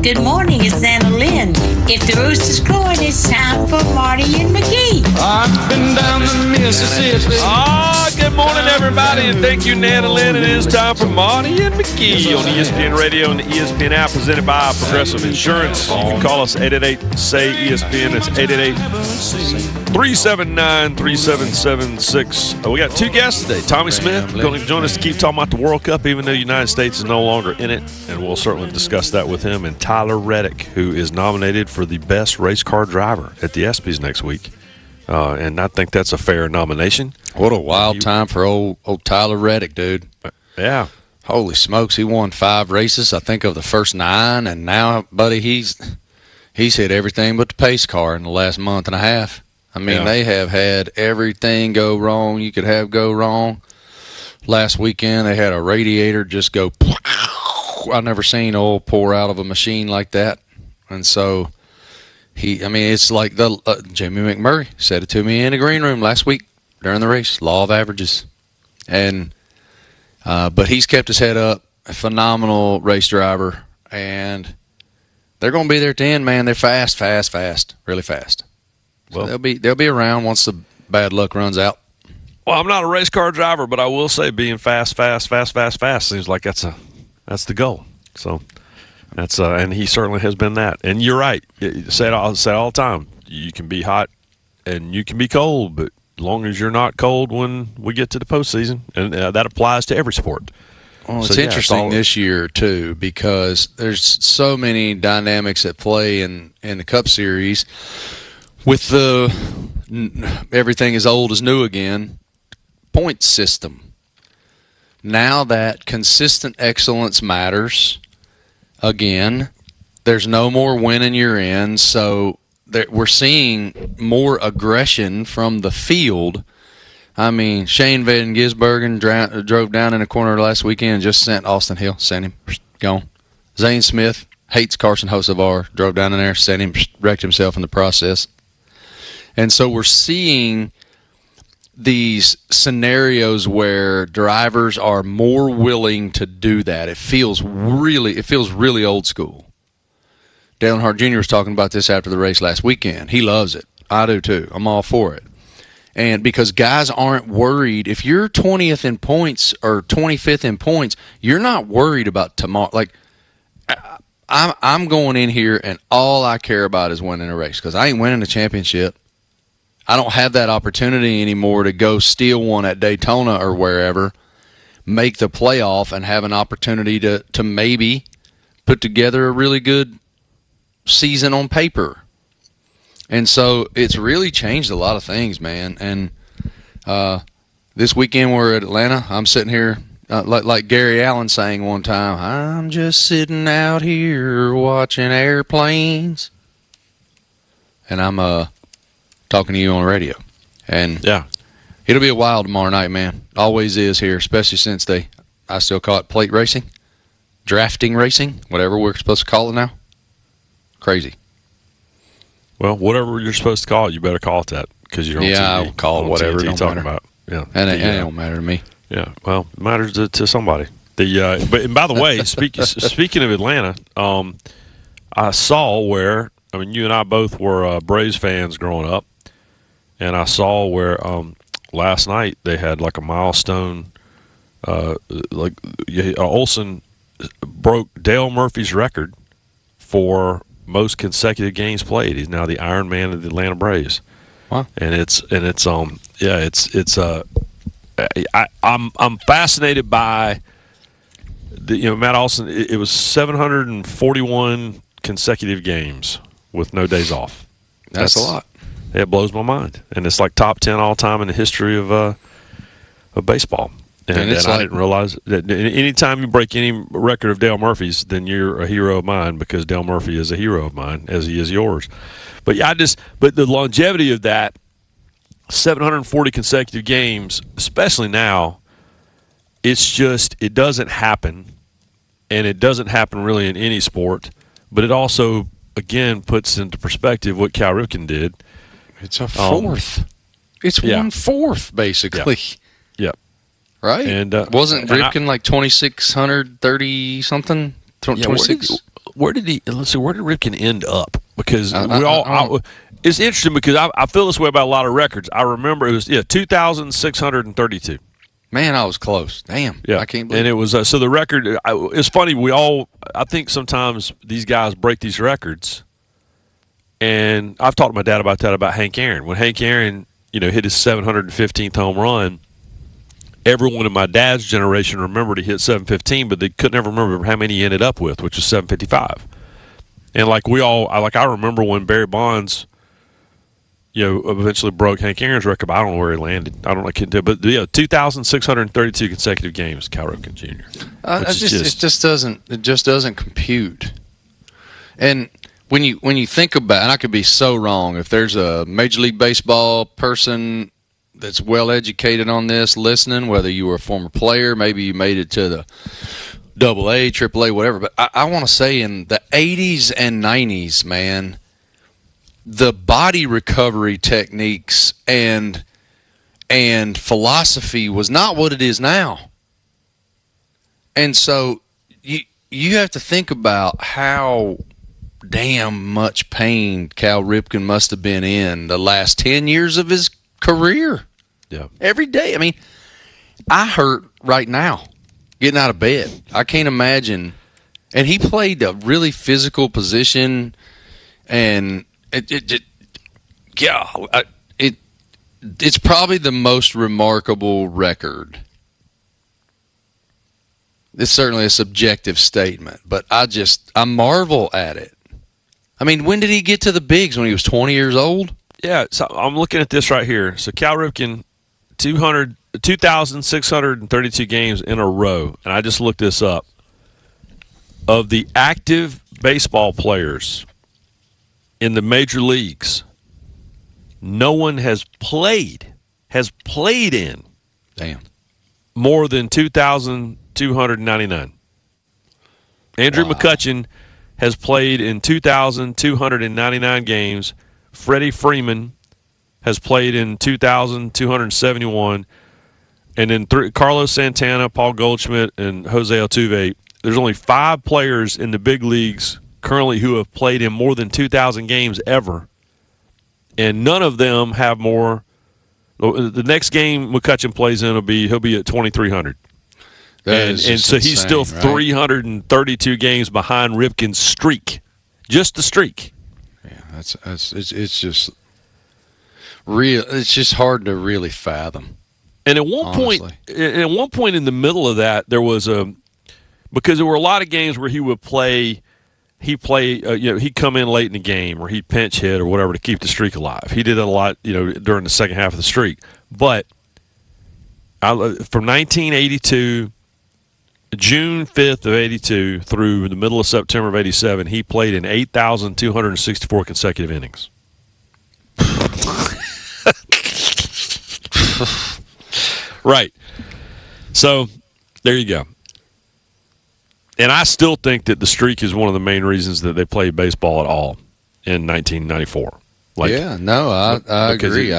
Good morning, it's Anna Lynn. If the rooster's crowing, it's time for Marty and McGee. I've been down the Mississippi. Good morning, everybody, and thank you, Nana Lynn. It is time for Marty and McGee on ESPN Radio and the ESPN app, presented by Progressive Insurance. You can call us 888-SAY-ESPN. That's 888-379-3776. We got two guests today. Tommy Smith going to join us to keep talking about the World Cup, even though the United States is no longer in it, and we'll certainly discuss that with him. And Tyler Reddick, who is nominated for the best race car driver at the ESPYs next week. And I think that's a fair nomination. What a wild time for old Tyler Reddick, dude. Yeah. Holy smokes, he won 5 races, I think, of the first 9, and now, buddy, he's hit everything but the pace car in the last month and a half. I mean, They have had everything go wrong you could have go wrong. Last weekend, they had a radiator just go, I've never seen oil pour out of a machine like that. And so, it's like Jamie McMurray said it to me in the green room last week during the race, law of averages. And but he's kept his head up, a phenomenal race driver, and they're going to be there at the end, man. They're fast, really fast. So Well, they'll be around once the bad luck runs out. Well, I'm not a race car driver, but I will say being fast seems like that's the goal. So that's and he certainly has been that. And you're right. I say it all the time. You can be hot and you can be cold, but as long as you're not cold when we get to the postseason, and that applies to every sport. Well, it's interesting this year, too, because there's so many dynamics at play in the Cup Series. With the everything is old is new again point system. Now that consistent excellence matters again, there's no more winning you're in, so we're seeing more aggression from the field. I mean, Shane Van Gisbergen drove down in the corner last weekend and just sent Austin Hill, sent him, gone. Zane Smith hates Carson Hocevar, drove down in there, sent him, wrecked himself in the process. And so we're seeing these scenarios where drivers are more willing to do that. It feels really old school. Dale Earnhardt Jr. was talking about this after the race last weekend. He loves it. I do too. I'm all for it. And because guys aren't worried, if you're 20th in points or 25th in points, you're not worried about tomorrow. Like, I'm going in here and all I care about is winning a race because I ain't winning a championship. I don't have that opportunity anymore to go steal one at Daytona or wherever, make the playoff, and have an opportunity to maybe put together a really good season on paper. And so it's really changed a lot of things, man. And this weekend we're at Atlanta. I'm sitting here, like Gary Allen sang one time, I'm just sitting out here watching airplanes. And I'm talking to you on the radio. And Yeah. it'll be a wild tomorrow night, man. Always is here, especially since I still call it plate racing, drafting racing, whatever we're supposed to call it now. Crazy. Well, whatever you're supposed to call it, you better call it that because you're on TV. I'll call it whatever. It don't talking matter. about. Yeah, And it don't matter to me. Yeah, well, it matters to somebody. But and by the way, speaking of Atlanta, I saw where you and I both were Braves fans growing up, and I saw where last night they had like a milestone. Olson broke Dale Murphy's record for most consecutive games played. He's now the Iron Man of the Atlanta Braves. Wow. I'm fascinated by Matt Olson. It was 741 consecutive games with no days off. That's a lot. It blows my mind, and it's like top 10 all time in the history of baseball. And I didn't realize that anytime you break any record of Dale Murphy's, then you're a hero of mine because Dale Murphy is a hero of mine, as he is yours. But but the longevity of that, 740 consecutive games, especially now, it doesn't happen, and it doesn't happen really in any sport. But it also, again, puts into perspective what Cal Ripken did. It's a fourth. It's 1/4, basically. Yep. Right? And wasn't Ripken like 2,630 something? 26? Where did Ripken end up? Because it's interesting because I feel this way about a lot of records. I remember it was 2,632. Man, I was close. Damn. Yeah, I can't believe. And it was so the record. It's funny. I think sometimes these guys break these records, and I've talked to my dad about that about Hank Aaron. When Hank Aaron, hit his 715th home run, everyone in my dad's generation remembered he hit 715, but they couldn't ever remember how many he ended up with, which was 755. And I remember when Barry Bonds, eventually broke Hank Aaron's record, but I don't know where he landed. I can't do it. But 2,632 consecutive games, Cal Ripken Jr. It just doesn't compute. And when you think about, and I could be so wrong, if there's a Major League Baseball person that's well educated on this listening, whether you were a former player, maybe you made it to the AA, AAA, whatever. But I want to say in the 80s and 90s, man, the body recovery techniques and philosophy was not what it is now. And so you have to think about how damn much pain Cal Ripken must have been in the last 10 years of his career. Yeah. Every day. I mean, I hurt right now getting out of bed. I can't imagine. And he played a really physical position, and it's probably the most remarkable record. It's certainly a subjective statement, but I marvel at it. I mean, when did he get to the bigs? When he was 20 years old? Yeah, so I'm looking at this right here. So Cal Ripken, 2,632 games in a row, and I just looked this up. Of the active baseball players in the major leagues, no one has played in more than 2,299. Andrew McCutchen has played in 2,299 games. Freddie Freeman has played in 2,271. And then Carlos Santana, Paul Goldschmidt, and Jose Altuve. There's only 5 players in the big leagues currently who have played in more than 2,000 games ever. And none of them have more. The next game McCutchen plays in he'll be at 2,300. And so he's still 332 games behind Ripken's streak. Just the streak. Yeah, it's just real. It's just hard to really fathom. And at one point in the middle of that, there was because there were a lot of games where he would play. He'd come in late in the game, or he'd pinch hit or whatever to keep the streak alive. He did it a lot, during the second half of the streak. But from 1982, June 5th of 82 through the middle of September of 87, he played in 8,264 consecutive innings. Right. So there you go. And I still think that the streak is one of the main reasons that they played baseball at all in 1994. I agree.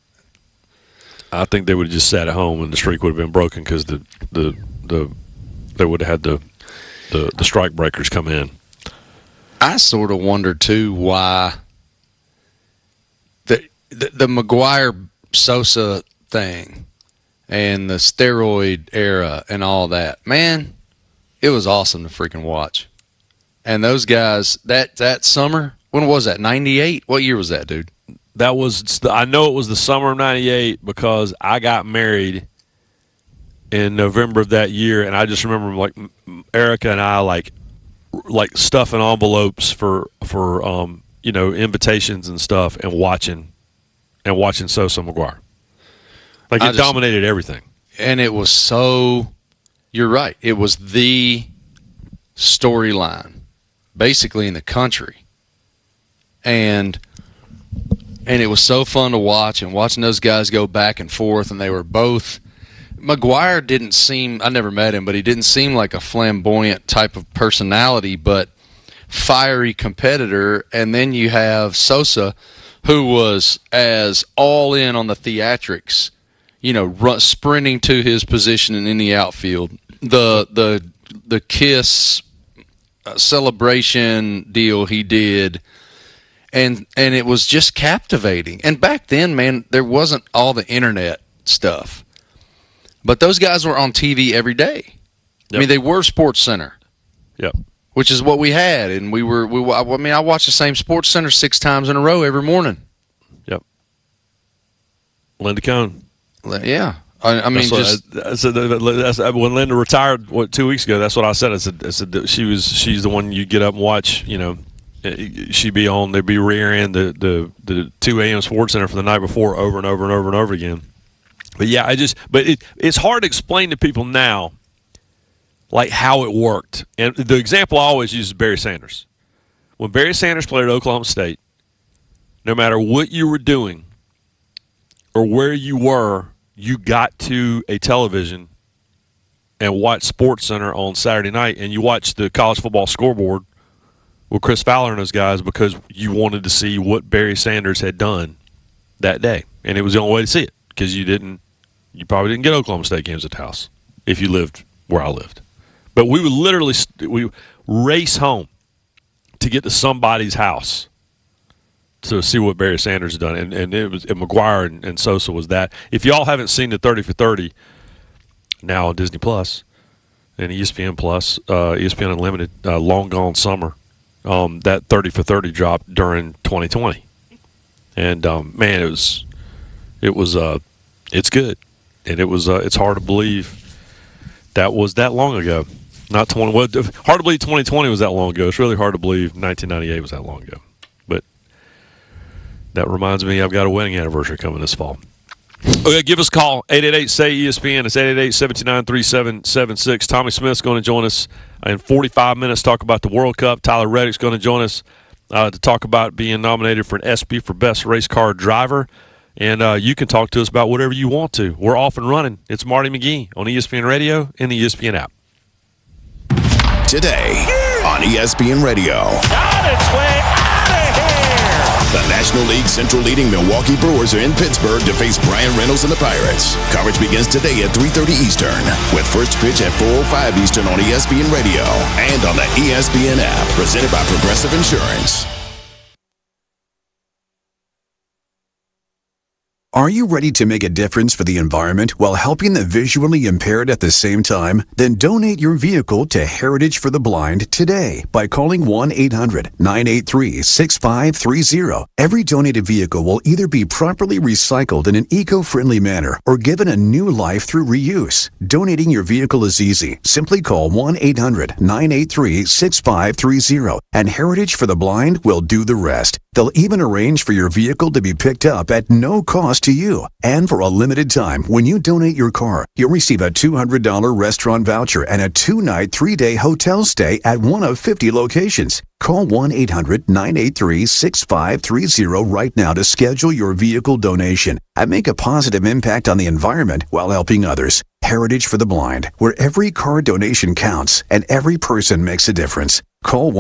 I think they would have just sat at home and the streak would have been broken because they would have had the strike breakers come in. I sort of wonder too why the McGwire-Sosa thing and the steroid era and all that, man. It was awesome to freaking watch. And those guys, that summer, when was that, 98? What year was that, dude? I know it was the summer of 98 because I got married in November of that year, and I just remember like Erica and I like stuffing envelopes for invitations and stuff and watching Sosa McGwire. Like it dominated everything. And it was so... You're right. It was the storyline, basically, in the country. And it was so fun to watch, and watching those guys go back and forth, and they were both... McGwire didn't seem... I never met him, but he didn't seem like a flamboyant type of personality, but fiery competitor. And then you have Sosa, who was as all in on the theatrics, sprinting to his position in the outfield. The kiss celebration deal he did, and it was just captivating. And back then, man, there wasn't all the internet stuff, but those guys were on TV every day. Yep. I mean, they were Sports Center. Yep. Which is what we had, and I watched the same Sports Center 6 times in a row every morning. Yep. Linda Cohn. Yeah. I mean, when Linda retired 2 weeks ago, that's what I said. I said she's the one you get up and watch. You know, she'd be on. They'd be rear-end the 2 a.m. Sports Center for the night before over and over and over and over again. But yeah, it's hard to explain to people now, like how it worked. And the example I always use is Barry Sanders. When Barry Sanders played at Oklahoma State, no matter what you were doing or where you were, you got to a television and watched Sports Center on Saturday night, and you watched the college football scoreboard with Chris Fowler and those guys because you wanted to see what Barry Sanders had done that day. And it was the only way to see it because you probably didn't get Oklahoma State games at the house if you lived where I lived. But we would literally race home to get to somebody's house to see what Barry Sanders had done. And it was McGuire and Sosa was that. If y'all haven't seen the 30 for 30 now on Disney Plus and ESPN Plus, ESPN Unlimited, Long Gone Summer, that 30 for 30 dropped during 2020. And man, it's good. And it's hard to believe that was that long ago. Not 20. Well, hard to believe 2020 was that long ago. It's really hard to believe 1998 was that long ago. But that reminds me, I've got a wedding anniversary coming this fall. Okay, give us a call, 888-SAY-ESPN. It's 888-729-3776. Tommy Smith's going to join us in 45 minutes, talk about the World Cup. Tyler Reddick's going to join us to talk about being nominated for an ESPY for Best Race Car Driver. And you can talk to us about whatever you want to. We're off and running. It's Marty McGee on ESPN Radio and the ESPN app. Today on ESPN Radio. On its way out of here! The National League Central leading Milwaukee Brewers are in Pittsburgh to face Brian Reynolds and the Pirates. Coverage begins today at 3:30 Eastern, with first pitch at 4:05 Eastern on ESPN Radio and on the ESPN app, presented by Progressive Insurance. Are you ready to make a difference for the environment while helping the visually impaired at the same time? Then donate your vehicle to Heritage for the Blind today by calling 1-800-983-6530. Every donated vehicle will either be properly recycled in an eco-friendly manner or given a new life through reuse. Donating your vehicle is easy. Simply call 1-800-983-6530 and Heritage for the Blind will do the rest. They'll even arrange for your vehicle to be picked up at no cost to you. And for a limited time, when you donate your car, you'll receive a $200 restaurant voucher and a 2-night, 3-day hotel stay at one of 50 locations. Call 1-800-983-6530 right now to schedule your vehicle donation and make a positive impact on the environment while helping others. Heritage for the Blind, where every car donation counts and every person makes a difference. Call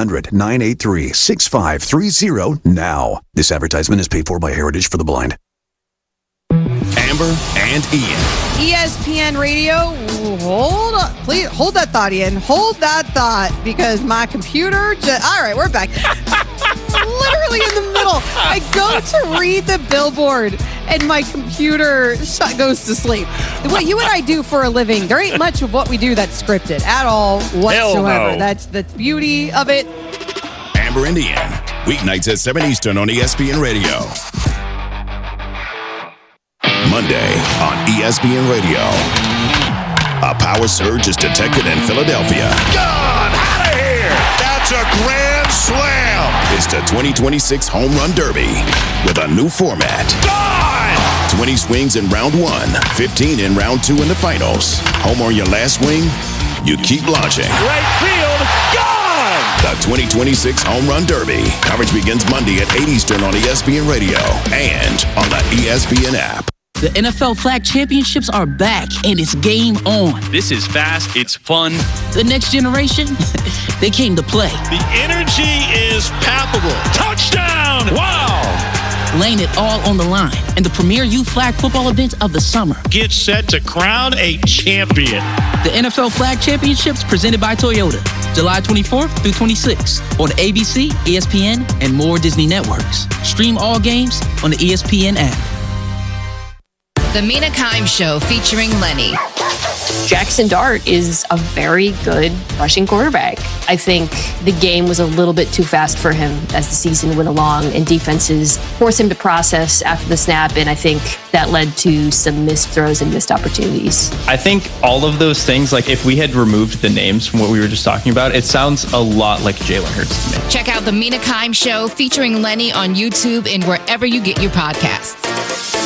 1-800-983-6530 now. This advertisement is paid for by Heritage for the Blind. Amber and Ian. ESPN Radio, hold on. Please hold that thought, Ian. Hold that thought, because my computer all right, we're back. Literally in the middle. I go to read the billboard and my computer goes to sleep. What you and I do for a living, there ain't much of what we do that's scripted at all whatsoever. No. That's the beauty of it. Amber and Ian, weeknights at 7 Eastern on ESPN Radio. Monday on ESPN Radio. A power surge is detected in Philadelphia. Gone! Out of here! That's a grand slam! It's the 2026 Home Run Derby with a new format. Gone! 20 swings in round 1, 15 in round 2 in the finals. Home on your last swing, you keep launching. Right field, gone! The 2026 Home Run Derby. Coverage begins Monday at 8 Eastern on ESPN Radio and on the ESPN app. The NFL Flag Championships are back, and it's game on. This is fast. It's fun. The next generation, they came to play. The energy is palpable. Touchdown! Wow! laying it all on the line in the premier youth flag football event of the summer. Get set to crown a champion. The NFL Flag Championships presented by Toyota, July 24th through 26th on ABC, ESPN, and more Disney networks. Stream all games on the ESPN app. The Mina Kimes Show featuring Lenny. Jackson Dart is a very good rushing quarterback. I think the game was a little bit too fast for him as the season went along, and defenses forced him to process after the snap, and I think that led to some missed throws and missed opportunities. I think all of those things, like if we had removed the names from what we were just talking about, it sounds a lot like Jalen Hurts to me. Check out The Mina Kimes Show featuring Lenny on YouTube and wherever you get your podcasts.